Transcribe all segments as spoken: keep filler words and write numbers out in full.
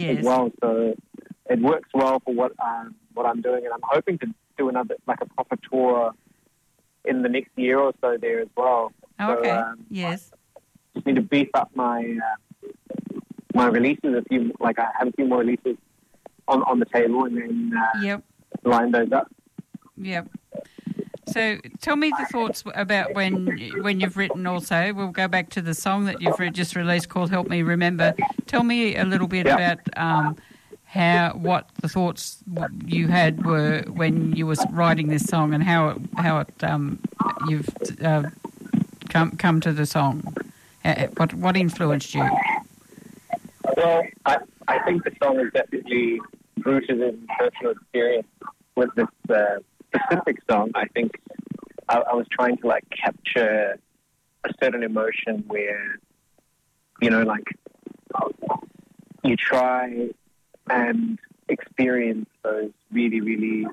yes. as well. So it works well for what um, what I'm doing, and I'm hoping to do another like a proper tour in the next year or so there as well. Oh, okay. So, um, yes. just need to beef up my uh, my releases. A few like I have a few more releases on on the table, and then uh, Yep. line those up. Yep. So tell me the thoughts about when when you've written also. We'll go back to the song that you've re- just released called Help Me Remember. Tell me a little bit Yep. about um, how what the thoughts you had were when you were writing this song and how it, how it um, you've uh, come come to the song. Uh, What what influenced you? Well, I, I think the song is definitely rooted in personal experience. With this uh, specific song, I think I, I was trying to like capture a certain emotion where, you know, like you try and experience those really, really,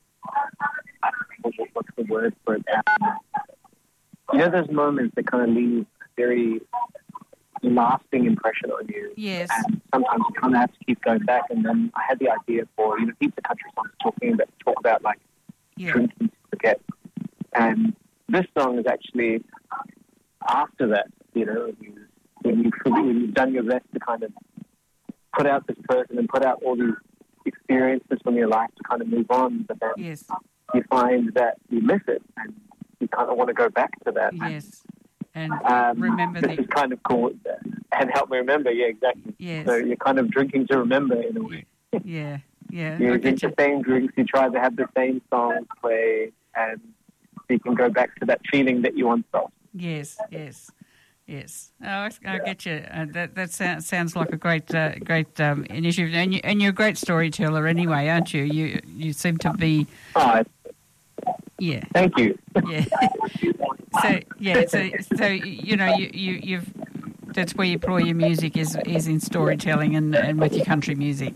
I don't know what's the word for it. Um, you know, those moments that kind of leave a very lasting impression on you. Yes. And sometimes you kind of have to keep going back. And then I had the idea for, you know, heaps of country songs talking about, talk about like Yeah. drinking to forget. And this song is actually after that, you know, when, you, when, you, when you've done your best to kind of put out this person and put out all these experiences from your life to kind of move on, but then Yes. you find that you miss it and you kind of want to go back to that. Yes. And Um, remember this the is kind of cool. And help me remember, yeah, exactly. Yes. So you're kind of drinking to remember in a way. Yeah. Yeah. You I drink get the you. same drinks, you try to have the same songs play, and you can go back to that feeling that you once felt. Yes, yes, yes. Oh, I, I get you. Uh, that that sounds sounds like a great uh, great um, initiative, and you and you're a great storyteller anyway, aren't you? You you seem to be. Oh, Yeah. thank you. Yeah. so yeah. So so you know you, you you've that's where you employ your music is is in storytelling and, and with your country music.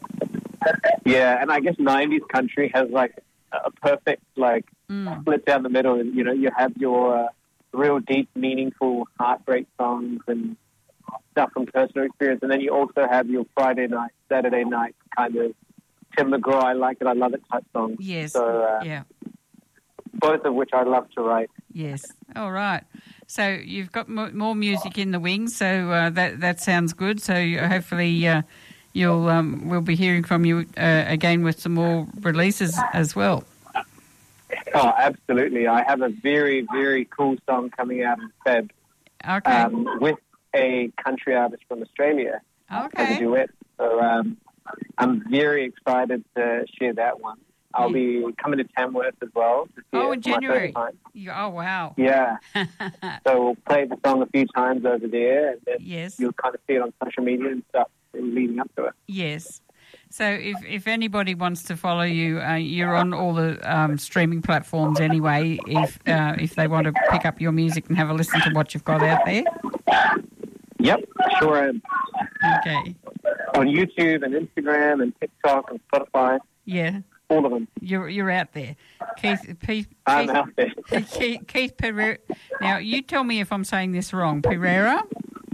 Yeah, and I guess nineties country has like a perfect like Mm. split down the middle. And you know, you have your uh, real deep, meaningful heartbreak songs and stuff from personal experience, and then you also have your Friday night, Saturday night kind of Tim McGraw, I like it, I love it type songs. Yes. So uh, Yeah. both of which I love to write. Yes. All right. So you've got mo- more music in the wings. So uh, that that sounds good. So you- hopefully uh, you'll um, we'll be hearing from you uh, again with some more releases as well. Oh, absolutely. I have a very, very cool song coming out in Feb Okay. um, with a country artist from Australia as a okay. duet. So um, I'm very excited to share that one. I'll be coming to Tamworth as well to see Oh, it in for my first January. time. You, oh wow. Yeah. So we'll play the song a few times over there, and then Yes. you'll kind of see it on social media and stuff leading up to it. Yes. So if, if anybody wants to follow you, uh, you're on all the um, streaming platforms anyway. If uh, if they want to pick up your music and have a listen to what you've got out there. Yep, sure am. Okay. On YouTube and Instagram and TikTok and Spotify, Yeah. all of them. You're you're out there, Keith. Keith, I'm Keith, out there. Keith, Keith Pereira. Now you tell me if I'm saying this wrong. Pereira.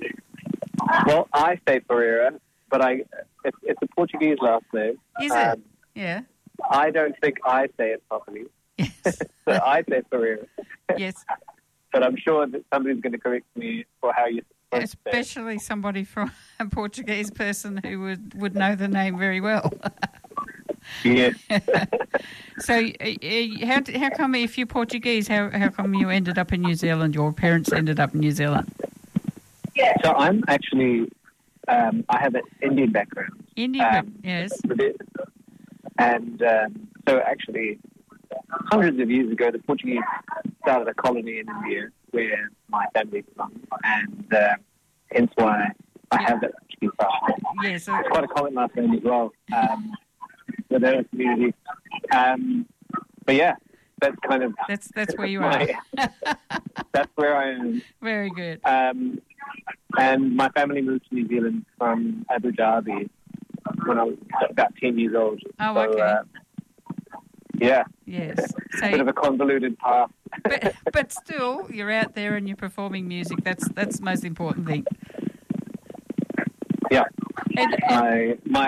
Well, I say Pereira, but I it's, it's a Portuguese last name. Is it? Um, Yeah. I don't think I say it properly, Yes. so I say Pereira. Yes. But I'm sure that somebody's going to correct me for how you say it. Especially somebody from a Portuguese person who would, would know the name very well. Yeah. So, uh, uh, how how come if you're Portuguese, how how come you ended up in New Zealand? Your parents ended up in New Zealand. So I'm actually, um, I have an Indian background. Indian, Um, yes. And um, so actually, hundreds of years ago, the Portuguese started a colony in India where my family's from, and uh, hence why I have that Portuguese passport. Yes. So, It's quite a common last name as well um, within our community. Um, but yeah, that's kind of that's that's where you are. my, that's where I am. Very good. Um, and my family moved to New Zealand from Abu Dhabi when I was about ten years old. Oh, so, okay. Uh, yeah, Yes. a bit of So, a convoluted path. but, but still, you're out there and you're performing music. That's that's the most important thing. Yeah, And, and I, my